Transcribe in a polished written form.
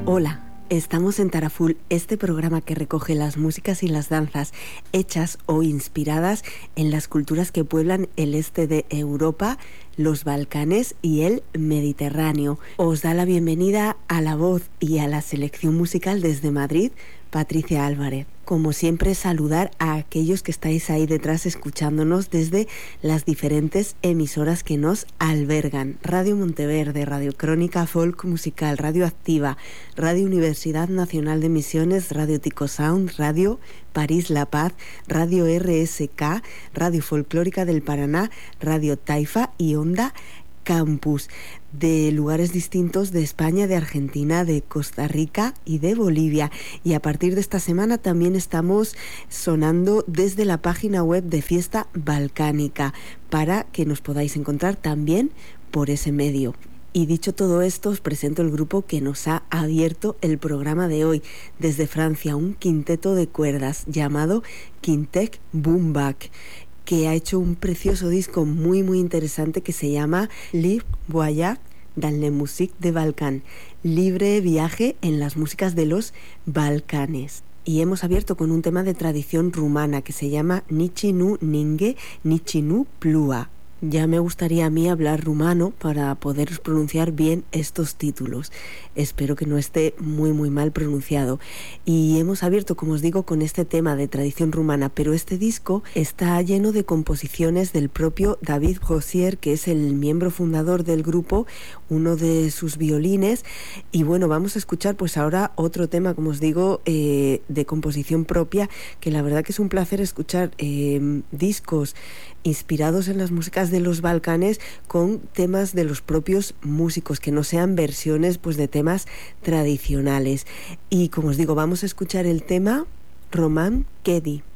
Hola, estamos en Taraful, este programa que recoge las músicas y las danzas hechas o inspiradas en las culturas que pueblan el este de Europa, los Balcanes y el Mediterráneo. Os da la bienvenida a la voz y a la selección musical desde Madrid, Patricia Álvarez. Como siempre, saludar a aquellos que estáis ahí detrás escuchándonos desde las diferentes emisoras que nos albergan. Radio Monteverde, Radio Crónica Folk Musical, Radio Activa, Radio Universidad Nacional de Misiones, Radio Tico Sound, Radio París La Paz, Radio RSK, Radio Folclórica del Paraná, Radio Taifa y Onda Campus, de lugares distintos de España, de Argentina, de Costa Rica y de Bolivia. Y a partir de esta semana también estamos sonando desde la página web de Fiesta Balcánica, para que nos podáis encontrar también por ese medio. Y dicho todo esto, os presento el grupo que nos ha abierto el programa de hoy. Desde Francia, un quinteto de cuerdas llamado Quintet Boombak, que ha hecho un precioso disco muy interesante que se llama Libre Voyage dans la musique des Balkans, libre viaje en las músicas de los Balcanes. Y hemos abierto con un tema de tradición rumana que se llama Nici nu Ninge, Nici nu Plua. Ya me gustaría a mí hablar rumano para poderos pronunciar bien estos títulos. Espero que no esté muy mal pronunciado. Y hemos abierto, como os digo, con este tema de tradición rumana, pero este disco está lleno de composiciones del propio David Gossier, que es el miembro fundador del grupo, uno de sus violines. Y bueno, vamos a escuchar pues ahora otro tema, como os digo, de composición propia, que la verdad que es un placer escuchar discos inspirados en las músicas de los Balcanes con temas de los propios músicos, que no sean versiones pues de temas tradicionales. Y como os digo, vamos a escuchar el tema Roman Kedi.